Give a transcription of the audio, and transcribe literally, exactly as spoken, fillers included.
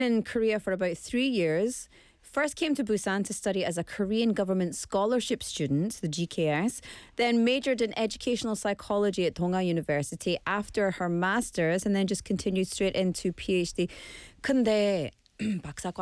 in Korea for about three years. First came to Busan to study as a Korean government scholarship student, the G K S, then majored in educational psychology at Donga University after her master's, and then just continued straight into PhD. 근데 박사과